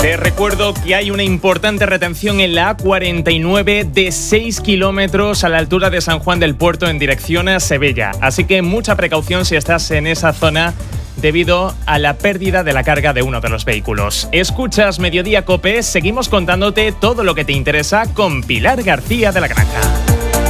Te recuerdo que hay una importante retención en la A49 de 6 kilómetros a la altura de San Juan del Puerto en dirección a Sevilla. Así que mucha precaución si estás en esa zona debido a la pérdida de la carga de uno de los vehículos. Escuchas Mediodía COPE, seguimos contándote todo lo que te interesa con Pilar García de la Granja.